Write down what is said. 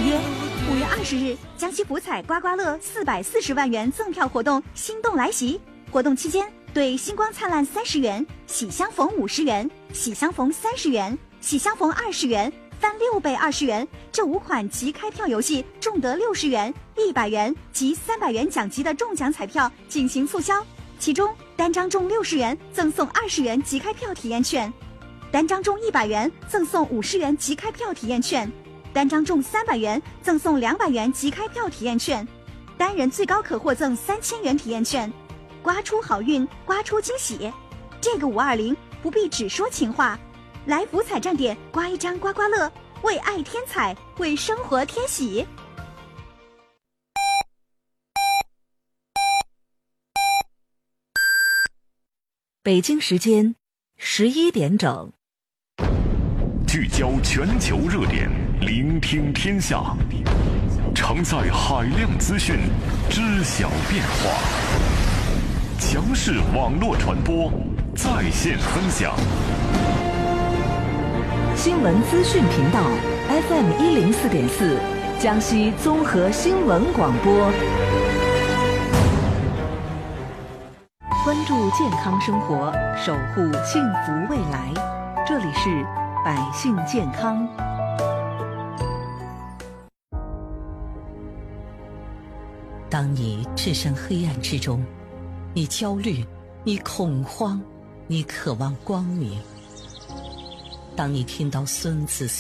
约。5月20日，江西福彩刮刮乐440万元赠票活动心动来袭。活动期间，对星光灿烂30元、喜相逢50元、喜相逢30元、喜相逢20元、翻6倍20元这5款即开票游戏中得60元、100元及300元奖级的中奖彩票进行促销。其中单张中60元赠送20元即开票体验券，单张中100元赠送50元即开票体验券，单张中300元赠送200元即开票体验券，单人最高可获赠3000元体验券。刮出好运，刮出惊喜，这个520不必只说情话，来福彩站点刮一张刮刮乐，为爱添彩，为生活添喜。 北京时间11点整， 聚焦全球热点，聆听天下，承载海量资讯，知晓变化。强势网络传播，在线分享。 新闻资讯频道 FM104.4，江西综合新闻广播。关注健康生活，守护幸福未来。这里是百姓健康。当你置身黑暗之中，你焦虑，你恐慌，你渴望光明。当你听到孙子